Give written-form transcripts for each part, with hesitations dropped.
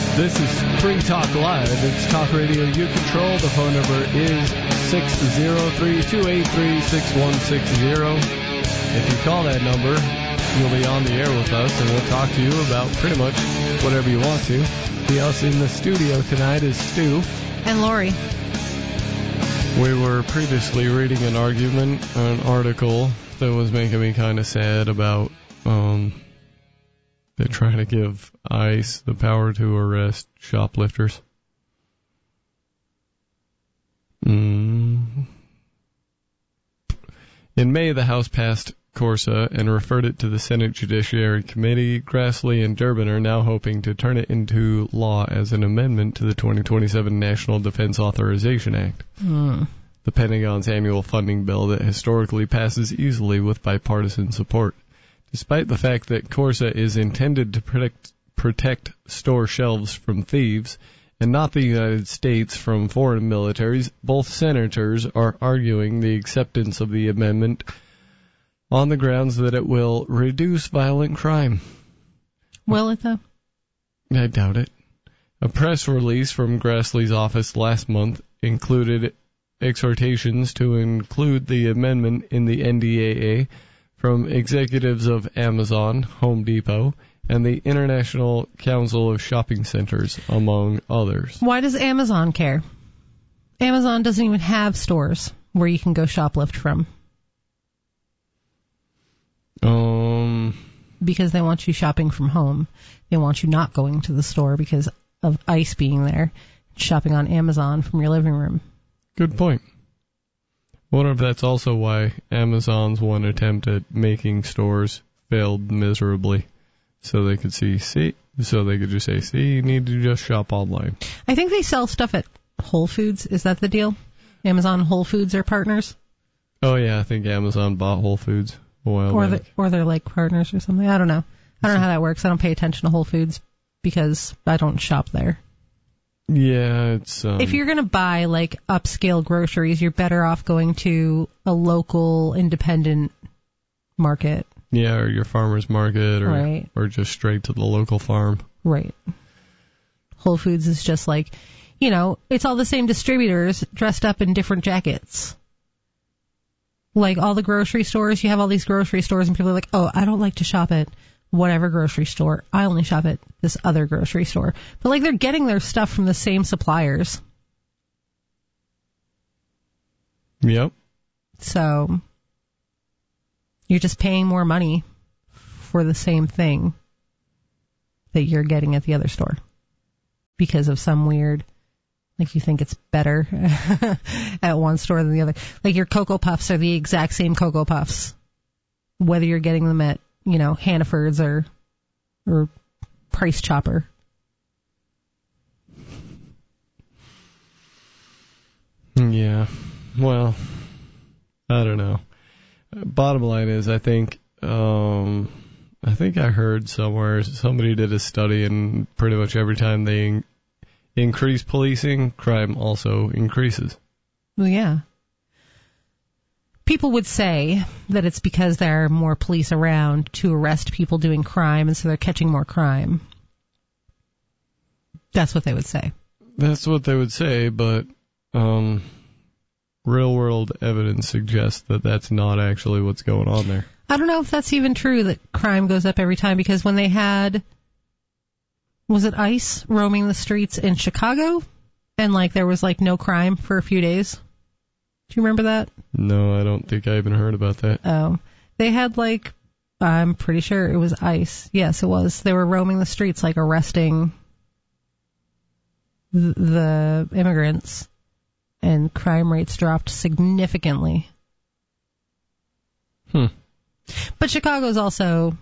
This is Free Talk Live. It's talk radio you control. The phone number is 603-283-6160. If you call that number, you'll be on the air with us, and we'll talk to you about pretty much whatever you want to. The us in the studio tonight is Stu. And Lori. We were previously reading an article that was making me kind of sad about they're trying to give ICE the power to arrest shoplifters. In May, the House passed Corsa and referred it to the Senate Judiciary Committee. Grassley and Durbin are now hoping to turn it into law as an amendment to the 2027 National Defense Authorization Act. The Pentagon's annual funding bill that historically passes easily with bipartisan support. Despite the fact that Corsa is intended to protect store shelves from thieves and not the United States from foreign militaries, both senators are arguing the acceptance of the amendment on the grounds that it will reduce violent crime. Will it, though? I doubt it. A press release from Grassley's office last month included exhortations to include the amendment in the NDAA from executives of Amazon, Home Depot, and the International Council of Shopping Centers, among others. Why does Amazon care? Amazon doesn't even have stores where you can go shoplift from. Because they want you shopping from home. They want you not going to the store because of ICE being there, shopping on Amazon from your living room. Good point. I wonder if that's also why Amazon's one attempt at making stores failed miserably. So they could just say, you need to just shop online. I think they sell stuff at Whole Foods. Is that the deal? Amazon and Whole Foods are partners? Oh, yeah, I think Amazon bought Whole Foods a while back. Or they're like partners or something. I don't know. I don't know how that works. I don't pay attention to Whole Foods because I don't shop there. Yeah, it's... If you're going to buy, like, upscale groceries, you're better off going to a local independent market. Yeah, or your farmer's market, right. Or just straight to the local farm. Right. Whole Foods is just like, it's all the same distributors dressed up in different jackets. Like all the grocery stores, you have all these grocery stores and people are like, oh, I don't like to shop at whatever grocery store. I only shop at this other grocery store. But like they're getting their stuff from the same suppliers. Yep. So you're just paying more money for the same thing that you're getting at the other store because of some weird, like you think it's better at one store than the other. Like your Cocoa Puffs are the exact same Cocoa Puffs, whether you're getting them at, Hannaford's or Price Chopper. Yeah. Well, I don't know. Bottom line is, I think I heard somewhere somebody did a study, and pretty much every time they increase policing, crime also increases. Well, yeah. People would say that it's because there are more police around to arrest people doing crime, and so they're catching more crime. That's what they would say. That's what they would say, but real-world evidence suggests that that's not actually what's going on there. I don't know if that's even true, that crime goes up every time, because when they had, was it ICE roaming the streets in Chicago? And, there was, no crime for a few days? Do you remember that? No, I don't think I even heard about that. Oh. They had, I'm pretty sure it was ICE. Yes, it was. They were roaming the streets, arresting the immigrants, and crime rates dropped significantly. But Chicago's also,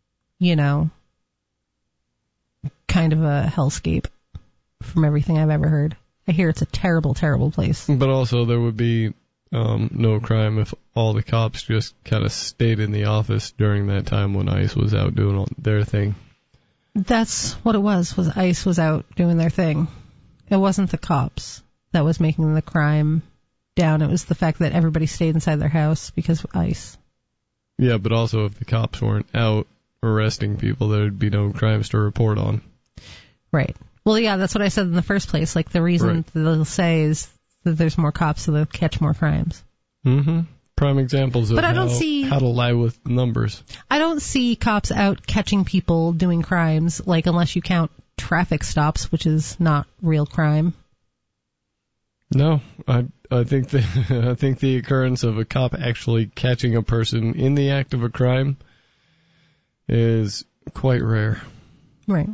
kind of a hellscape from everything I've ever heard. I hear it's a terrible, terrible place. But also there would be no crime if all the cops just kind of stayed in the office during that time when ICE was out doing their thing. That's what it was ICE was out doing their thing. It wasn't the cops that was making the crime down. It was the fact that everybody stayed inside their house because of ICE. Yeah, but also if the cops weren't out arresting people, there would be no crimes to report on. Right. Well, yeah, that's what I said in the first place. Like, the reason Right. that they'll say is that there's more cops, so they'll catch more crimes. Mm-hmm. Prime examples of But I don't how to lie with numbers. I don't see cops out catching people doing crimes, like, unless you count traffic stops, which is not real crime. No, I think I think the occurrence of a cop actually catching a person in the act of a crime is quite rare. Right.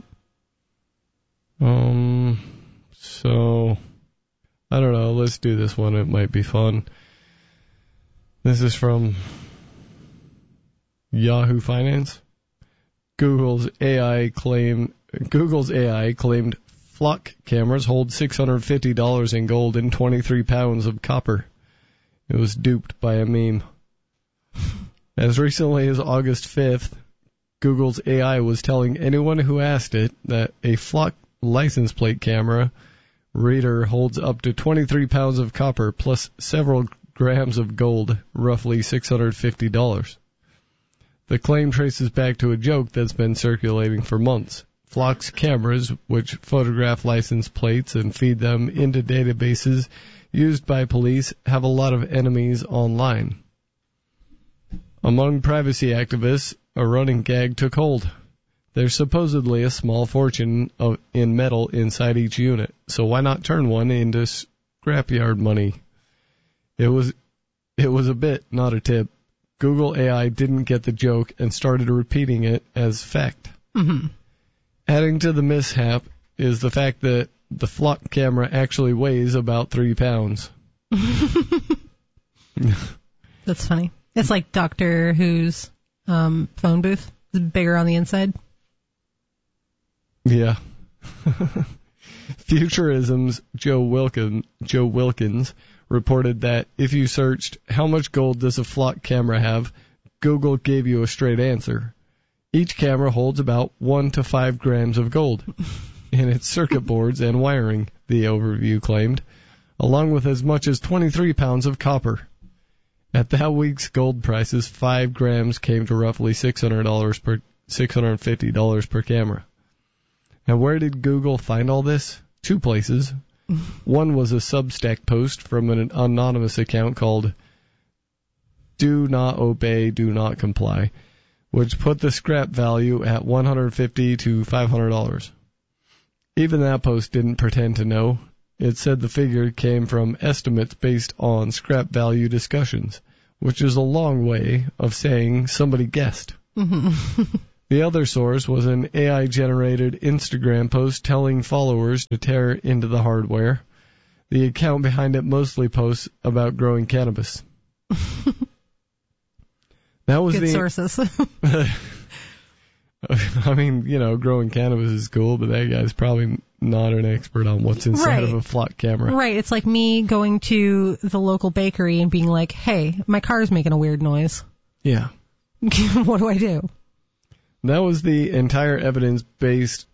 So I don't know. Let's do this one. It might be fun. This is from Yahoo Finance. Google's AI claimed flock cameras hold $650 in gold and 23 pounds of copper. It was duped by a meme. As recently as August 5th, Google's AI was telling anyone who asked it that a flock license plate camera reader holds up to 23 pounds of copper plus several grams of gold, roughly $650. The claim traces back to a joke that's been circulating for months. Flock's cameras, which photograph license plates and feed them into databases used by police, have a lot of enemies online. Among privacy activists, a running gag took hold. There's supposedly a small fortune in metal inside each unit, so why not turn one into scrapyard money? It was a bit, not a tip. Google AI didn't get the joke and started repeating it as fact. Mm-hmm. Adding to the mishap is the fact that the flock camera actually weighs about 3 pounds. That's funny. It's like Doctor Who's phone booth. It's bigger on the inside. Yeah. Futurism's Joe Wilkins reported that if you searched how much gold does a flock camera have, Google gave you a straight answer. Each camera holds about 1 to 5 grams of gold in its circuit boards and wiring, the overview claimed, along with as much as 23 pounds of copper. At that week's gold prices, 5 grams came to roughly $650 per camera. And where did Google find all this? 2 places. One was a Substack post from an anonymous account called Do Not Obey, Do Not Comply, which put the scrap value at $150 to $500. Even that post didn't pretend to know. It said the figure came from estimates based on scrap value discussions, which is a long way of saying somebody guessed. Mm-hmm. The other source was an AI-generated Instagram post telling followers to tear into the hardware. The account behind it mostly posts about growing cannabis. That was good sources. I mean, growing cannabis is cool, but that guy's probably not an expert on what's inside of a flock camera. Right. It's like me going to the local bakery and being like, hey, my car's making a weird noise. Yeah. What do I do? That was the entire evidence base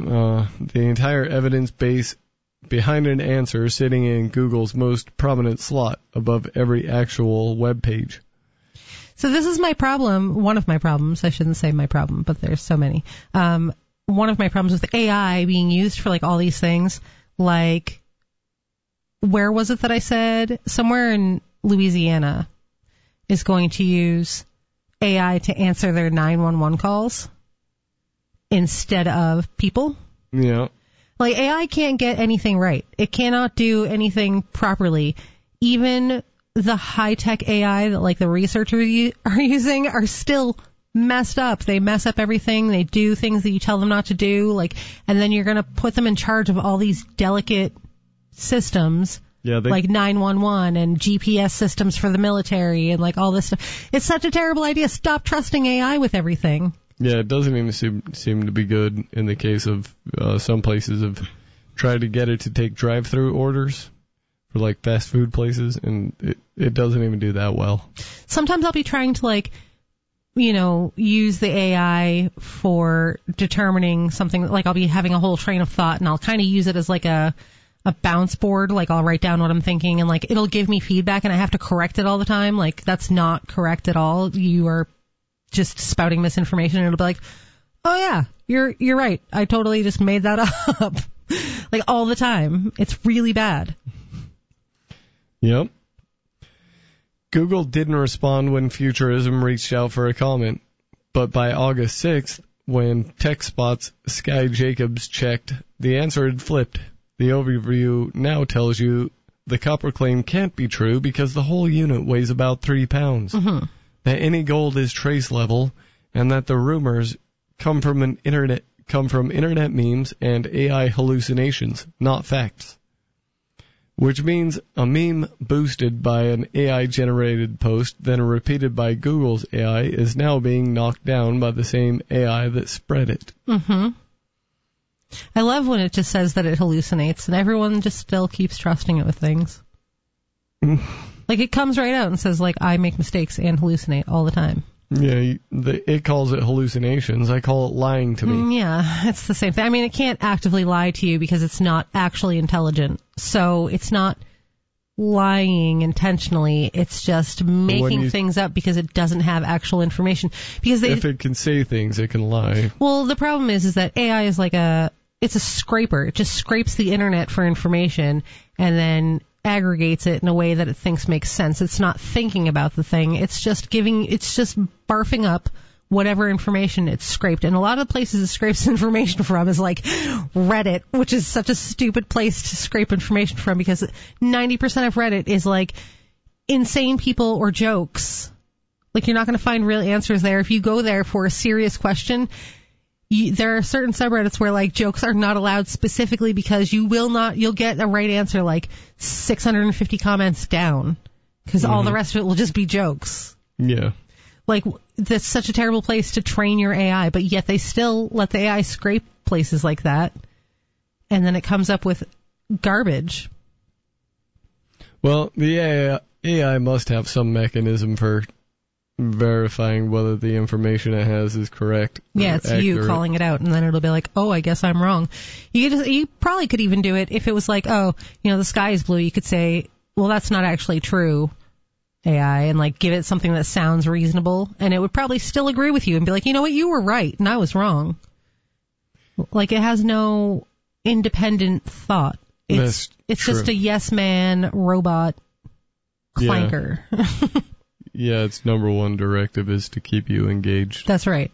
behind an answer sitting in Google's most prominent slot above every actual web page. So this is my problem, one of my problems. I shouldn't say my problem, but there's so many. One of my problems with AI being used for like all these things, like, where was it that I said? Somewhere in Louisiana is going to use AI to answer their 911 calls instead of people. Yeah. Like, AI can't get anything right. It cannot do anything properly. Even the high-tech AI that, like, the researchers are using are still messed up. They mess up everything. They do things that you tell them not to do. Like, and then you're going to put them in charge of all these delicate systems. Yeah, like 911 and GPS systems for the military and like all this stuff. It's such a terrible idea. Stop trusting AI with everything. Yeah, it doesn't even seem to be good in the case of some places have tried to get it to take drive-through orders for like fast food places, and it doesn't even do that well. Sometimes I'll be trying to like, use the AI for determining something. Like I'll be having a whole train of thought and I'll kind of use it as like a bounce board. Like I'll write down what I'm thinking and like it'll give me feedback and I have to correct it all the time. Like that's not correct at all. You are just spouting misinformation and it'll be like, oh yeah, you're right. I totally just made that up. Like all the time. It's really bad. Yep. Google didn't respond when Futurism reached out for a comment, but by August 6th, when TechSpot's Sky Jacobs checked, the answer had flipped. The overview now tells you the copper claim can't be true because the whole unit weighs about 3 pounds, that any gold is trace level, and that the rumors come from internet memes and AI hallucinations, not facts. Which means a meme boosted by an AI-generated post, then repeated by Google's AI, is now being knocked down by the same AI that spread it. I love when it just says that it hallucinates, and everyone just still keeps trusting it with things. Like, it comes right out and says, like, I make mistakes and hallucinate all the time. Yeah, it calls it hallucinations. I call it lying to me. Yeah, it's the same thing. I mean, it can't actively lie to you because it's not actually intelligent. So it's not lying intentionally. It's just making things up because it doesn't have actual information. Because if it can say things, it can lie. Well, the problem is that AI is like it's a scraper. It just scrapes the internet for information and then aggregates it in a way that it thinks makes sense. It's not thinking about the thing. It's just barfing up whatever information it's scraped. And a lot of the places it scrapes information from is like Reddit, which is such a stupid place to scrape information from because 90% of Reddit is like insane people or jokes. Like, you're not going to find real answers there. If you go there for a serious question, there are certain subreddits where like jokes are not allowed specifically because you'll get a right answer like 650 comments down because all the rest of it will just be jokes. Yeah. Like, that's such a terrible place to train your AI, but yet they still let the AI scrape places like that, and then it comes up with garbage. Well, the AI must have some mechanism for verifying whether the information it has is correct. Yeah, it's accurate. You calling it out, and then it'll be like, oh, I guess I'm wrong. You probably could even do it if it was like, oh, the sky is blue. You could say, well, that's not actually true, AI, and like give it something that sounds reasonable, and it would probably still agree with you and be like, you know what, you were right, and I was wrong. Like, it has no independent thought. It's just a yes man robot clanker. Yeah. Yeah, its number one directive is to keep you engaged. That's right.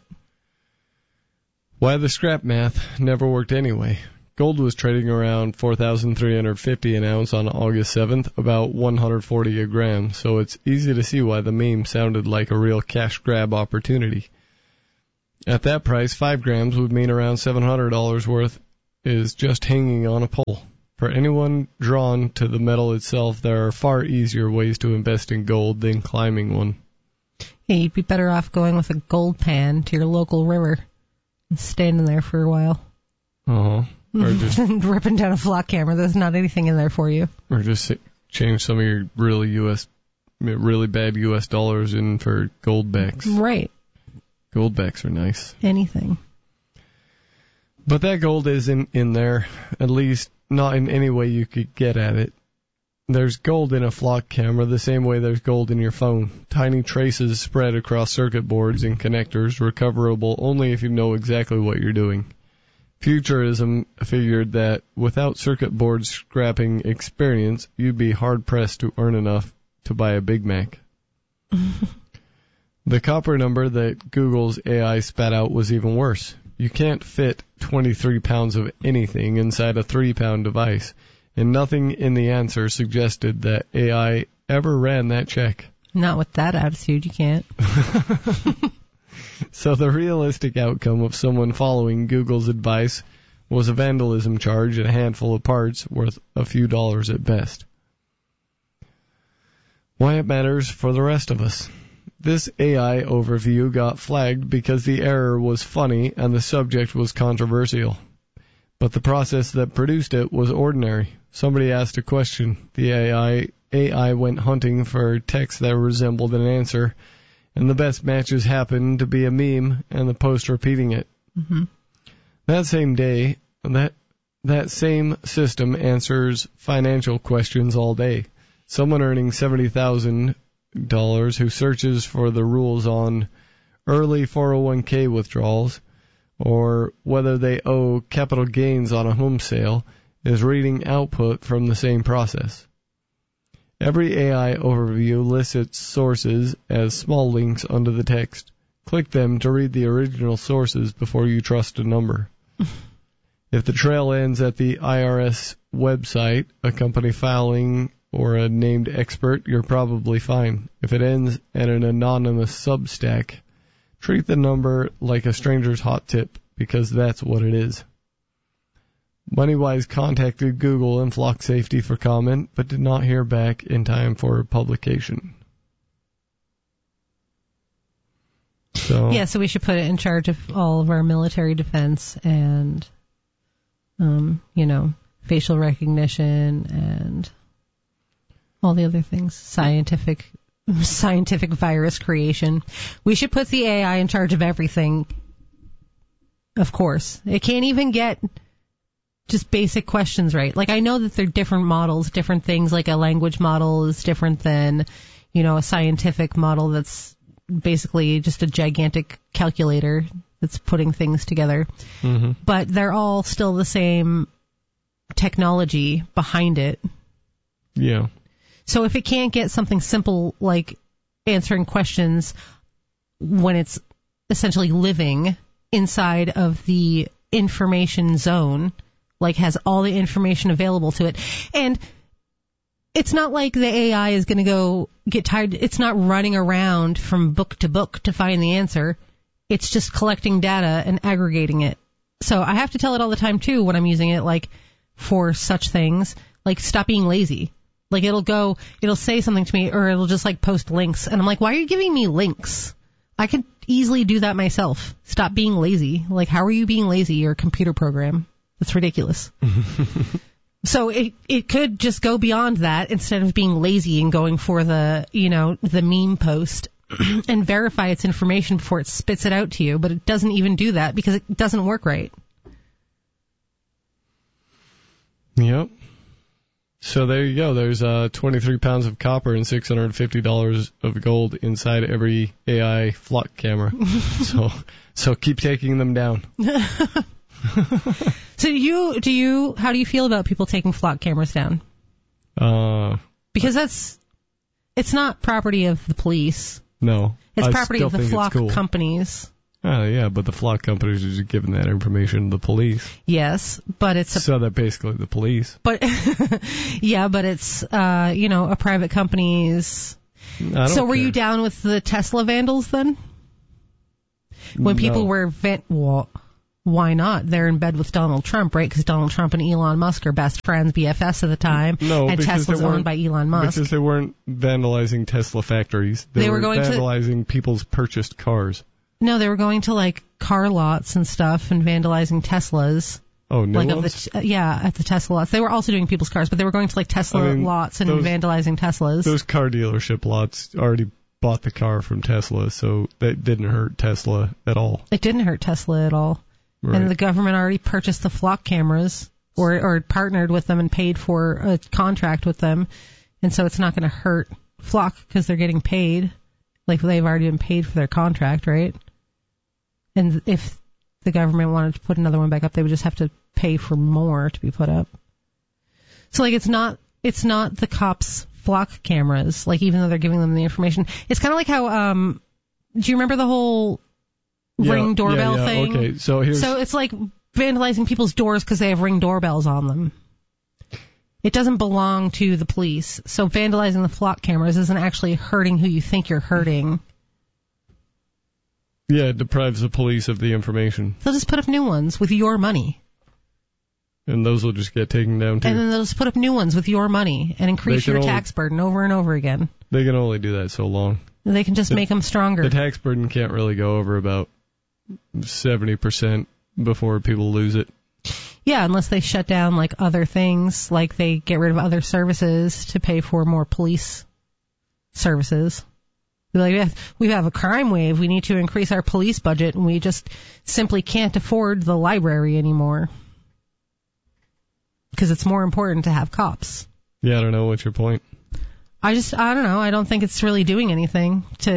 Why the scrap math never worked anyway. Gold was trading around $4,350 an ounce on August 7th, about $140 a gram, so it's easy to see why the meme sounded like a real cash grab opportunity. At that price, 5 grams would mean around $700 worth is just hanging on a pole. For anyone drawn to the metal itself, there are far easier ways to invest in gold than climbing one. Yeah, you'd be better off going with a gold pan to your local river and standing there for a while. Uh-huh. Or just ripping down a flock camera. There's not anything in there for you. Or just change some of your really bad U.S. dollars in for gold backs. Right. Gold backs are nice. Anything. But that gold isn't in there, at least not in any way you could get at it. There's gold in a flock camera the same way there's gold in your phone. Tiny traces spread across circuit boards and connectors, recoverable only if you know exactly what you're doing. Futurism figured that without circuit board scrapping experience, you'd be hard-pressed to earn enough to buy a Big Mac. The copper number that Google's AI spat out was even worse. You can't fit 23 pounds of anything inside a 3-pound device, and nothing in the answer suggested that AI ever ran that check. Not with that attitude, you can't. So the realistic outcome of someone following Google's advice was a vandalism charge and a handful of parts worth a few dollars at best. Why it matters for the rest of us. This AI overview got flagged because the error was funny and the subject was controversial. But the process that produced it was ordinary. Somebody asked a question. The AI went hunting for text that resembled an answer, and the best matches happened to be a meme and the post repeating it. Mm-hmm. That same day, that same system answers financial questions all day. Someone earning $70,000 who searches for the rules on early 401k withdrawals or whether they owe capital gains on a home sale, is reading output from the same process. Every AI overview lists its sources as small links under the text. Click them to read the original sources before you trust a number. If the trail ends at the IRS website, a company filing, or a named expert, you're probably fine. If it ends at an anonymous Substack, treat the number like a stranger's hot tip, because that's what it is. MoneyWise contacted Google and Flock Safety for comment, but did not hear back in time for publication. So we should put it in charge of all of our military defense and, facial recognition and all the other things, scientific virus creation. We should put the AI in charge of everything. Of course. It can't even get just basic questions right. Like, I know that they're different models, different things, like a language model is different than, a scientific model that's basically just a gigantic calculator that's putting things together. Mm-hmm. But they're all still the same technology behind it. Yeah. So if it can't get something simple like answering questions when it's essentially living inside of the information zone, like has all the information available to it, and it's not like the AI is going to go get tired. It's not running around from book to book to find the answer. It's just collecting data and aggregating it. So I have to tell it all the time, too, when I'm using it, like, for such things, like, stop being lazy. Like, it'll say something to me, or it'll just, like, post links. And I'm like, why are you giving me links? I could easily do that myself. Stop being lazy. Like, how are you being lazy? You're a computer program. That's ridiculous. So it could just go beyond that instead of being lazy and going for the meme post and verify its information before it spits it out to you. But it doesn't even do that because it doesn't work right. Yep. So there you go. There's 23 pounds of copper and $650 of gold inside every AI flock camera. So keep taking them down. So how do you feel about people taking flock cameras down? Because it's not property of the police. No. It's property of the flock companies. Oh, yeah, but the flock companies are just giving that information to the police. Yes, but so they're basically the police. But yeah, but it's a private company's. So were you down with the Tesla vandals then? When people were why not? They're in bed with Donald Trump, right? Because Donald Trump and Elon Musk are best friends, BFFs at the time. No, and Tesla's owned by Elon Musk. Because they weren't vandalizing Tesla factories. They were vandalizing people's purchased cars. No, they were going to, like, car lots and stuff and vandalizing Teslas. Oh, no. At the Tesla lots. They were also doing people's cars, but they were going to, like, Tesla lots and vandalizing Teslas. Those car dealership lots already bought the car from Tesla, so that didn't hurt Tesla at all. It didn't hurt Tesla at all. Right. And the government already purchased the flock cameras or partnered with them and paid for a contract with them. And so it's not going to hurt Flock because they're getting paid. Like, they've already been paid for their contract, right? And if the government wanted to put another one back up, they would just have to pay for more to be put up. So, like, it's not the cops' flock cameras, like, even though they're giving them the information. It's kind of like how, do you remember the whole Ring doorbell thing? Okay, so it's like vandalizing people's doors because they have Ring doorbells on them. It doesn't belong to the police. So vandalizing the flock cameras isn't actually hurting who you think you're hurting. Yeah, it deprives the police of the information. They'll just put up new ones with your money. And those will just get taken down too. And then they'll just put up new ones with your money and increase your tax burden over and over again. They can only do that so long. They can just make them stronger. The tax burden can't really go over about 70% before people lose it. Yeah, unless they shut down, like, other things, like they get rid of other services to pay for more police services. Like, we have a crime wave, we need to increase our police budget, and we just simply can't afford the library anymore. Because it's more important to have cops. Yeah, I don't know. What's your point? I don't know. I don't think it's really doing anything to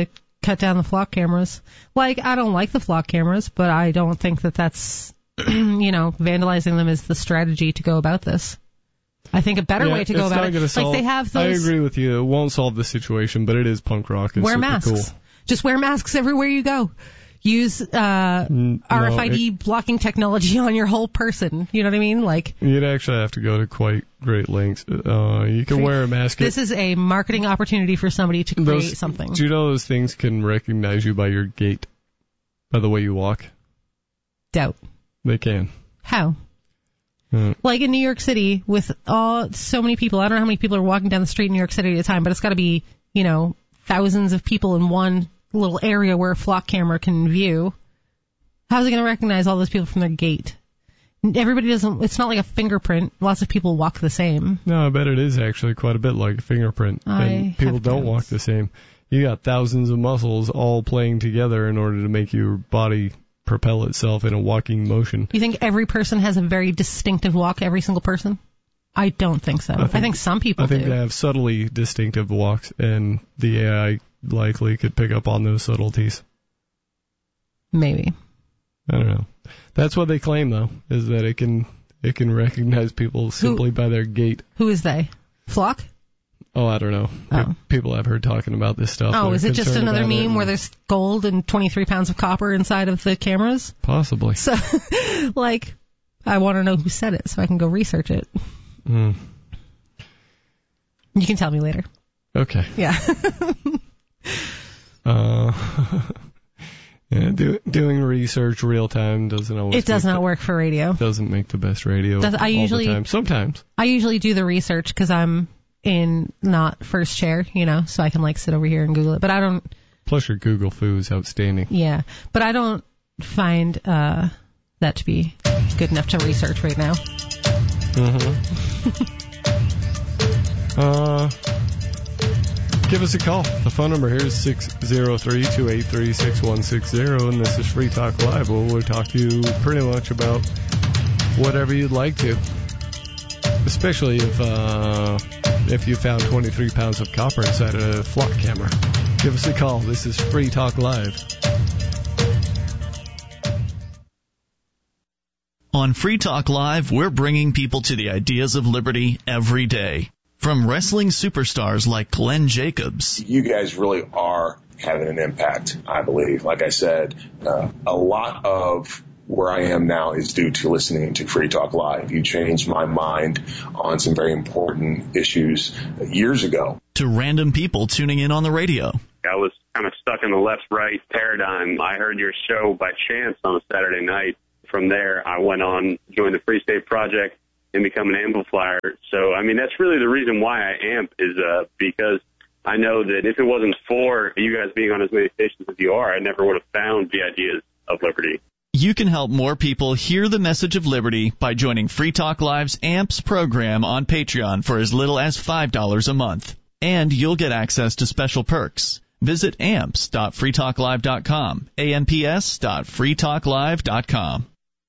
cut down the flock cameras. Like, I don't like the flock cameras, but I don't think that that's, vandalizing them is the strategy to go about this. I think a better way to go about it, like they have those... I agree with you. It won't solve the situation, but it is punk rock. Wear masks. Cool. Just wear masks everywhere you go. Use RFID blocking technology on your whole person. You know what I mean? Like, you'd actually have to go to quite great lengths. You can wear a mask. This is a marketing opportunity for somebody to create something. Do you know those things can recognize you by your gait, by the way you walk? Doubt. They can. How? Like in New York City, with so many people, I don't know how many people are walking down the street in New York City at a time, but it's got to be, thousands of people in one little area where a flock camera can view. How's it going to recognize all those people from their gait? Everybody doesn't, it's not like a fingerprint. Lots of people walk the same. No, I bet it is actually quite a bit like a fingerprint. And people don't walk the same. You got thousands of muscles all playing together in order to make your body propel itself in a walking motion. You think every person has a very distinctive walk, every single person? I don't think so. I think some people do. I think they have subtly distinctive walks, and the AI likely could pick up on those subtleties. Maybe. I don't know. That's what they claim, though, is that it can recognize people simply by their gait. Who is they? Flock? Oh, I don't know. People I've heard talking about this stuff. Oh, is it just another meme where there's gold and 23 pounds of copper inside of the cameras? Possibly. So, I want to know who said it so I can go research it. You can tell me later. Okay. Yeah. Doing research real time doesn't always. It does not work for radio. Doesn't make the best radio. All the time. Sometimes. I usually do the research because I'm in not first chair, so I can sit over here and Google it. But I don't. Plus, your Google foo is outstanding. Yeah, but I don't find that to be good enough to research right now. Give us a call. The phone number here is 603-283-6160, and this is Free Talk Live. We'll talk to you pretty much about whatever you'd like to, especially if you found 23 pounds of copper inside a flock camera. Give us a call. This is Free Talk Live. On Free Talk Live, we're bringing people to the ideas of liberty every day. From wrestling superstars like Glenn Jacobs. You guys really are having an impact, I believe. Like I said, a lot of where I am now is due to listening to Free Talk Live. You changed my mind on some very important issues years ago. To random people tuning in on the radio. I was kind of stuck in the left-right paradigm. I heard your show by chance on a Saturday night. From there, I went on, joined the Free State Project, and become an amplifier. So, that's really the reason why I amp is because I know that if it wasn't for you guys being on as many stations as you are, I never would have found the ideas of liberty. You can help more people hear the message of liberty by joining Free Talk Live's AMPS program on Patreon for as little as $5 a month. And you'll get access to special perks. Visit amps.freetalklive.com, amps.freetalklive.com.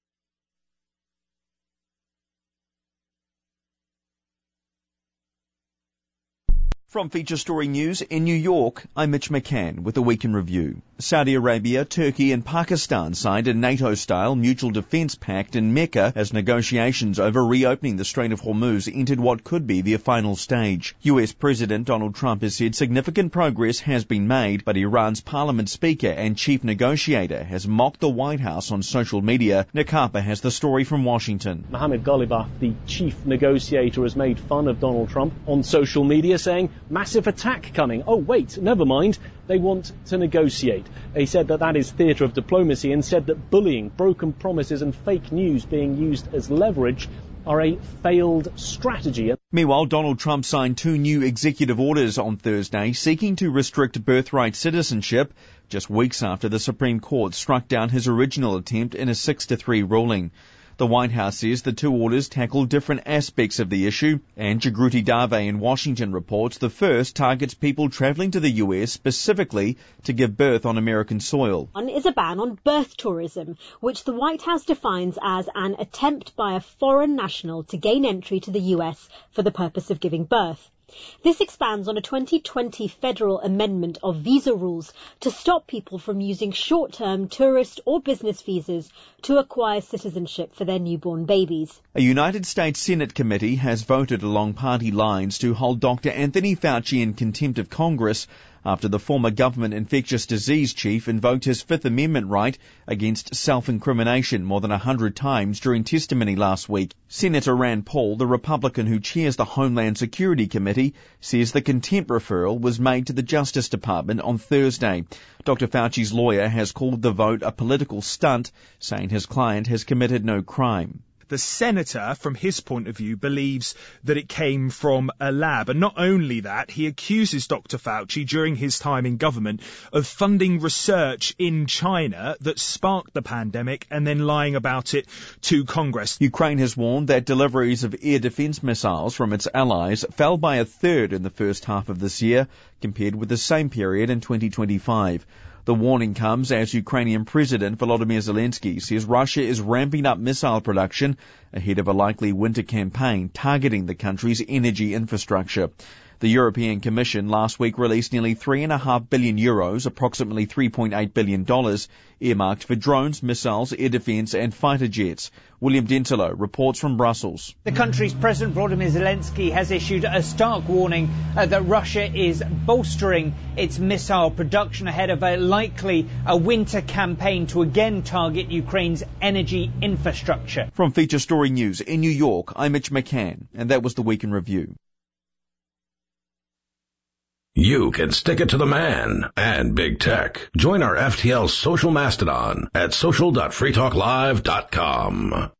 From Feature Story News in New York, I'm Mitch McCann with a Week in Review. Saudi Arabia, Turkey and Pakistan signed a NATO-style mutual defense pact in Mecca as negotiations over reopening the Strait of Hormuz entered what could be their final stage. US President Donald Trump has said significant progress has been made, but Iran's parliament speaker and chief negotiator has mocked the White House on social media. Nick Harper has the story from Washington. Mohammed Ghalibaf, the chief negotiator, has made fun of Donald Trump on social media, saying, "Massive attack coming. Oh, wait, never mind. They want to negotiate." He said that is theatre of diplomacy and said that bullying, broken promises and fake news being used as leverage are a failed strategy. Meanwhile, Donald Trump signed 2 new executive orders on Thursday seeking to restrict birthright citizenship just weeks after the Supreme Court struck down his original attempt in a 6-3 ruling. The White House says the 2 orders tackle different aspects of the issue, and Jagruti Dave in Washington reports the first targets people travelling to the US specifically to give birth on American soil. One is a ban on birth tourism, which the White House defines as an attempt by a foreign national to gain entry to the US for the purpose of giving birth. This expands on a 2020 federal amendment of visa rules to stop people from using short-term tourist or business visas to acquire citizenship for their newborn babies. A United States Senate committee has voted along party lines to hold Dr. Anthony Fauci in contempt of Congress after the former government infectious disease chief invoked his Fifth Amendment right against self-incrimination more than 100 times during testimony last week. Senator Rand Paul, the Republican who chairs the Homeland Security Committee, says the contempt referral was made to the Justice Department on Thursday. Dr. Fauci's lawyer has called the vote a political stunt, saying his client has committed no crime. The senator, from his point of view, believes that it came from a lab. And not only that, he accuses Dr. Fauci during his time in government of funding research in China that sparked the pandemic and then lying about it to Congress. Ukraine has warned that deliveries of air defense missiles from its allies fell by a third in the first half of this year compared with the same period in 2025. The warning comes as Ukrainian President Volodymyr Zelensky says Russia is ramping up missile production ahead of a likely winter campaign targeting the country's energy infrastructure. The European Commission last week released nearly €3.5 billion, approximately $3.8 billion, earmarked for drones, missiles, air defence and fighter jets. William Dentilo reports from Brussels. The country's President Volodymyr Zelensky has issued a stark warning that Russia is bolstering its missile production ahead of a likely winter campaign to again target Ukraine's energy infrastructure. From Feature Story News in New York, I'm Mitch McCann, and that was the Week in Review. You can stick it to the man and big tech. Join our FTL social mastodon at social.freetalklive.com.